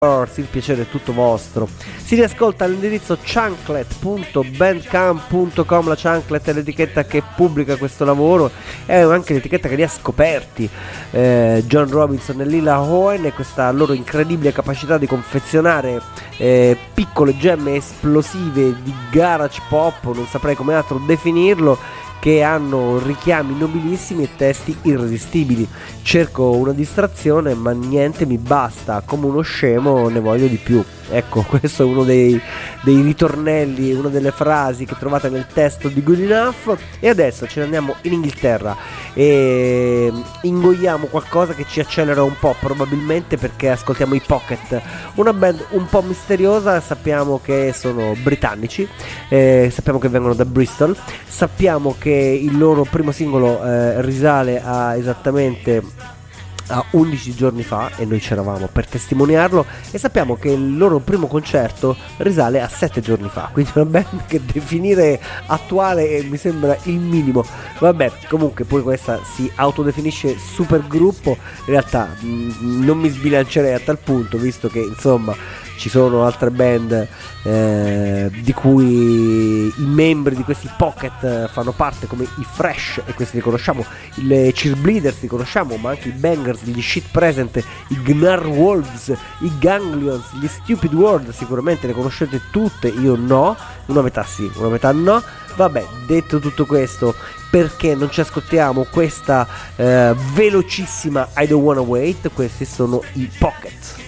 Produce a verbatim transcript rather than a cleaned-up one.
il piacere è tutto vostro. Si riascolta all'indirizzo chanclet punto bandcamp punto com. La Chanclet è l'etichetta che pubblica questo lavoro, è anche l'etichetta che li ha scoperti eh, John Robinson e Lila Owen, e questa loro incredibile capacità di confezionare eh, piccole gemme esplosive di garage pop, non saprei come altro definirlo, che hanno richiami nobilissimi e testi irresistibili. Cerco una distrazione ma niente mi basta, come uno scemo ne voglio di più. Ecco, questo è uno dei, dei ritornelli, una delle frasi che trovate nel testo di Good Enough. E adesso ce ne andiamo in Inghilterra e ingoiamo qualcosa che ci accelera un po', probabilmente perché ascoltiamo i Pocket, una band un po' misteriosa. Sappiamo che sono britannici, eh, sappiamo che vengono da Bristol, sappiamo che il loro primo singolo eh, risale a esattamente a undici giorni fa e noi c'eravamo per testimoniarlo, e sappiamo che il loro primo concerto risale a sette giorni fa, quindi una band che definire attuale mi sembra il minimo. Vabbè, comunque pure questa si autodefinisce super gruppo, in realtà mh, non mi sbilancerei a tal punto, visto che insomma ci sono altre band eh, di cui i membri di questi Pocket fanno parte, come i Fresh, e questi li conosciamo, i Cheerbleeders li conosciamo, ma anche i Bangers, gli Shit Present, i Gnar Wolves, i Ganglions, gli Stupid World, sicuramente le conoscete tutte, io no, una metà sì, una metà no. Vabbè, detto tutto questo, perché non ci ascoltiamo questa eh, velocissima I Don't Wanna Wait? Questi sono i Pocket.